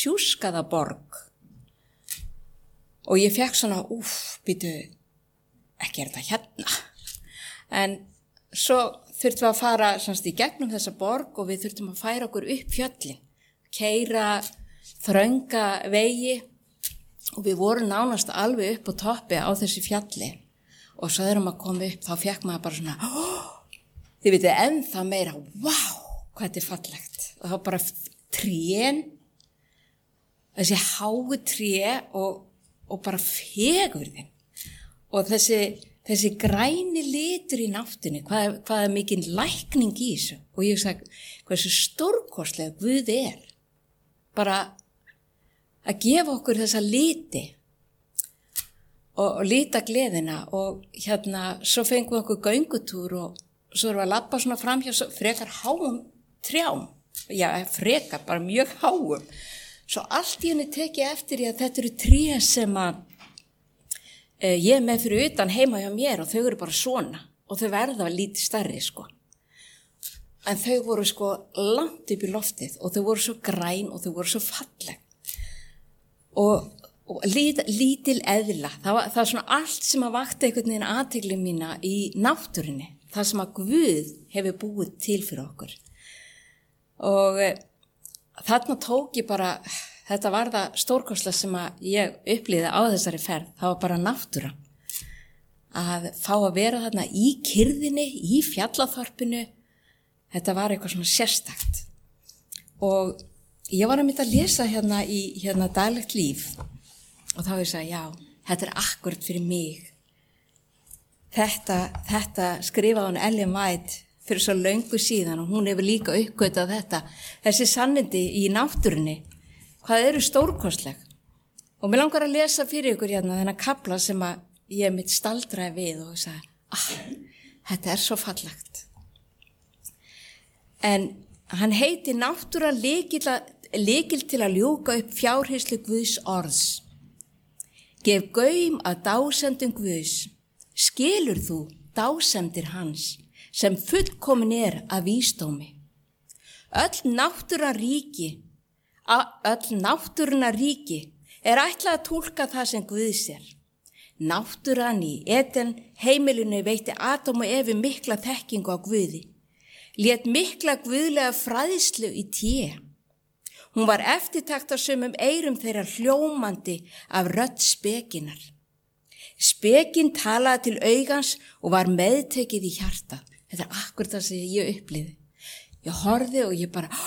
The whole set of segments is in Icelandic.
sjúskaða borg. Og ég fekk svona, býtu, ekki þetta hérna. En svo þurftum við að fara í gegnum þessa borg og við þurftum að færa okkur upp fjöllin, keyra þrönga vegi og við vorum nánast alveg upp á toppi á þessi fjalli. Og svo þegar maður kom upp, þá fekk maður bara svona, þið vitið ennþá meira, hvað þetta fallegt. Og þá bara trén, þessi háu tré og bara fegurðin. Og þessi græni litur í náttúrunni, hvað mikil lækning í þessu. Og ég sagði, hversu stórkostlega Guð er. Bara að gefa okkur þessa liti. Og líta gleðina og svo fengum við okkur göngutúr og svo erum við að labba svona fram hjá frekar háum trjám. Já, frekar, bara mjög háum. Svo allt í henni tekið eftir að þetta eru tré sem að ég er með fyrir utan heima hjá mér og þau eru bara svona og þau verða lítið stærri En þau voru langt upp í loftið og þau voru svo græn og þau voru svo falleg. Og lítil eðla, það er svona allt sem að vakta einhvern veginn athygli mína í náttúrunni, það sem að Guð hefur búið til fyrir okkur. Og þarna tók ég bara, þetta var það stórkostlega sem að ég upplýði á þessari ferð, það var bara náttúra. Að fá að vera þarna í kyrrðinni, í fjallaþorpinu, þetta var eitthvað svona sérstakt. Og ég var að mynda að lesa hérna í daglegt líf. Og þá ég sagði, já, þetta er akkurat fyrir mig. Þetta skrifaði hún Ellen White fyrir svo löngu síðan og hún hefur líka uppgötað þetta. Þessi sannindi í náttúrunni, hvað eru stórkostleg. Og mér langar að lesa fyrir ykkur þennan kafla sem að ég mitt staldraði við og sagði, þetta er svo fallegt. En hann heiti náttúra lykil til að ljúka upp fjárhirslur Guðs orðs. Gef gaum að dásemdum Guðs, skilur þú dásemdir hans, sem fullkomin er af vísdómi. Öll náttúrunnar ríki er ætlað að túlka það sem Guðs er. Náttúran í Eden heimilinu veitti Adam og Evu mikla þekkingu á Guði, lét mikla guðlega fræðslu í té. Hún var eftirtaktarsömum eyrum þeirra hljómandi af rödd spekinnar. Spekin talaði til augans og var meðtekið í hjartað. Þetta er akkurat það sem ég upplifði. Ég horfði og ég bara,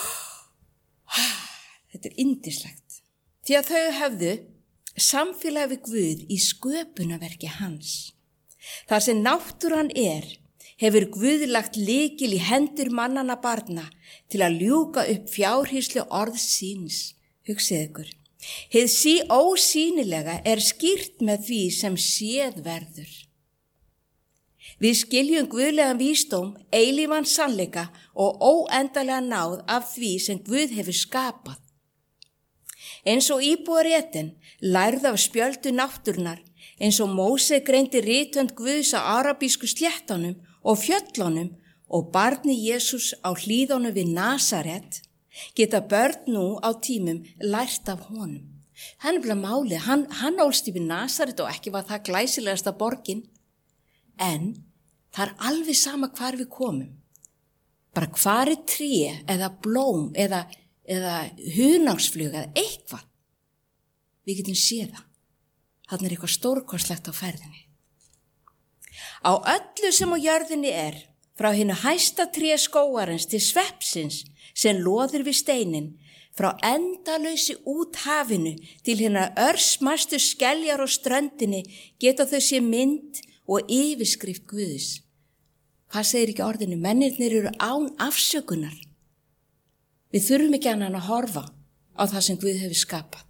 þetta er yndislegt. Því að þau höfðu samfélag við Guð í sköpunarverki hans. Það sem náttúran hefur Guð lagt lykil í hendur mannanna barna til að ljúka upp fjárhirslur orðs síns. Hugsið ykkur. Hið ósýnilega er skýrt með því sem séð verður. Við skiljum guðlegan vísdóm, eilífan sannleika og óendanlega náð af því sem Guð hefur skapað. Eins og íbúar Eden lærðu af spjöldu náttúrunnar, eins og Móse greindi rithönd Guðs á arabísku sléttunum og fjöllunum og barni Jesús á hlíðunum við Nasaret, geta börn nú á tímum lært af honum. Hann er bara málið, hann ólst í við Nasaret og ekki var það glæsilegasta borgin, en það er alveg sama hvar við komum. Bara hvar er tré eða blóm eða hunangsflug eða eitthvað. Við getum séð það. Þarna er eitthvað stórkostlegt á ferðinni. Á öllu sem á jörðinni frá hinu hæsta tré skógarins til sveppsins sem loðir við steinin, frá endalausi út hafinu til hinna örsmæstu skeljar og ströndinni geta þau sé mynd og yfirskrift Guðs. Hvað segir ekki orðinu? Mennirnir eru án afsökunar. Við þurfum ekki annan að horfa á það sem Guð hefur skapað.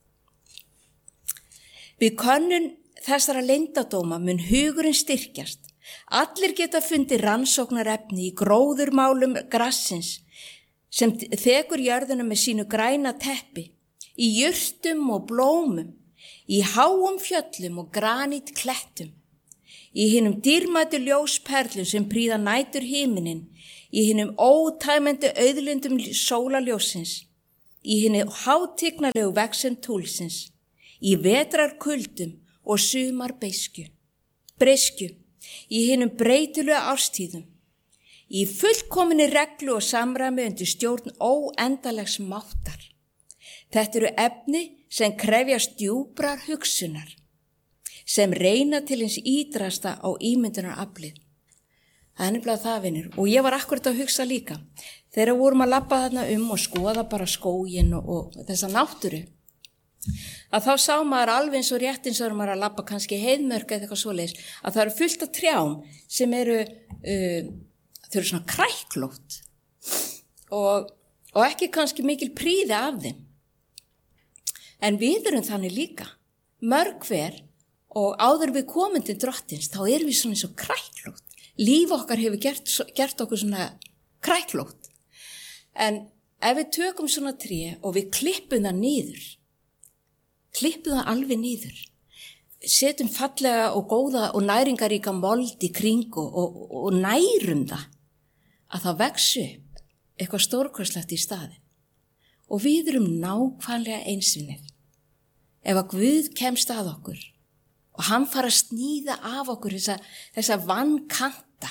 Við könnun þessara leyndardóma mun hugurinn styrkjast. Allir geta fundið rannsóknarefni í gróðurmálum grassins sem þekur jörðina með sínu græna teppi, í jurtum og blómum, í háum fjöllum og granítklettum, í hinum dýrmætu ljósperlum sem prýða nætur himinin, í hinum ótæmandi auðlindum sólarljósins, í hinni hátignarlegu vegsemd túlsins, í vetrarkuldum og sumar breiskju, í hinum breytilegu árstíðum, í fullkominni reglu og samræmi undir stjórn óendalegs máttar. Þetta eru efni sem krefjast djúprar hugsunar, sem reyna til hins ídrasta á ímyndunaraflið. Það er nefnilega það, vinir. Og ég var akkurat að hugsa líka. Þegar vorum að labba þarna og skoða bara skóginn og þessa náttúru, að þá sá maður alveg eins og rétt eins og maður að labba kannski heiðmörk eða eitthvað svoleiðis, að það eru fullt af trjám sem eru, þau eru svona kræklótt og ekki kannski mikil prýði af þeim. En við erum þannig líka, mörg hver, og áður við komum til drottins, þá erum við svona eins og kræklótt. Líf okkar hefur gert okkur svona kræklótt. En ef við tökum svona tré og við klippum það alveg niður, setjum fallega og góða og næringaríka mold í kring og nærum það, að það vex upp eitthvað stórkostlegt í staðinn. Og við erum nákvæmlega einsvinnir. Ef að Guð kemst að okkur og hann fara að sníða af okkur þessa vankanta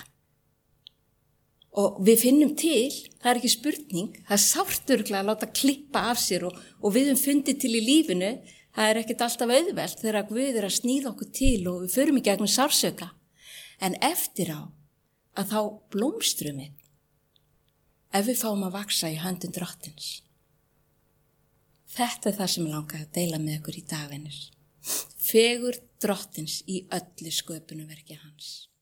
og við finnum til, það er ekki spurning, það er sárt örugglega að láta klippa af sér og við höfum fundið til í lífinu, það er ekkert alltaf auðvelt þegar Guð er að sníða okkur til og við förum í gegnum sársauka. En eftir á að þá blómstrum við ef við fáum að vaxa í höndum drottins. Þetta er það sem ég langaði að deila með ykkur í dag, vinir. Fegurð drottins í öllu sköpunarverki hans.